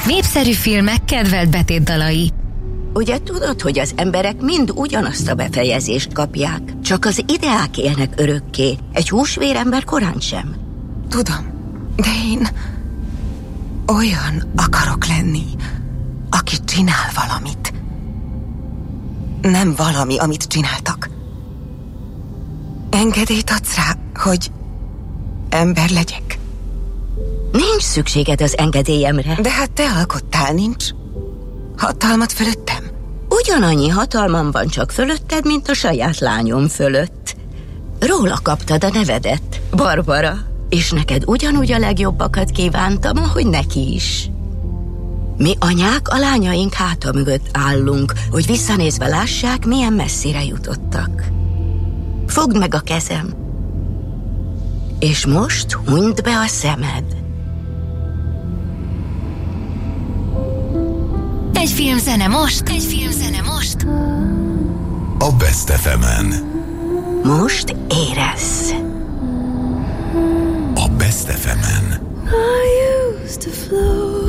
Népszerű filmek kedvelt betétdalai. Ugye tudod, hogy az emberek mind ugyanazt a befejezést kapják, csak az ideák élnek örökké, egy húsvérember korán sem. Tudom, de én olyan akarok lenni, aki csinál valamit. Nem valami, amit csináltak. Engedélyt adsz rá, hogy ember legyek? Nincs szükséged az engedélyemre. De hát te alkottál, nincs hatalmat fölöttem? Ugyanannyi hatalmam van csak fölötted, mint a saját lányom fölött. Róla kaptad a nevedet, Barbara, és neked ugyanúgy a legjobbakat kívántam, ahogy neki is. Mi anyák a lányaink háta mögött állunk, hogy visszanézve lássák, milyen messzire jutottak. Fogd meg a kezem, és most hunyd be a szemed. Egy filmzene most, egy filmzene most. A Best FM-en. Most érezz. A Best FM-en.